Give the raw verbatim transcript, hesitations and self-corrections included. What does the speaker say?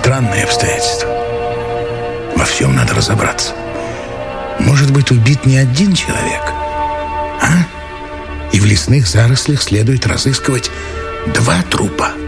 Странные обстоятельства. Во всем надо разобраться. Может быть, убит не один человек, а? И в лесных зарослях следует разыскивать два трупа.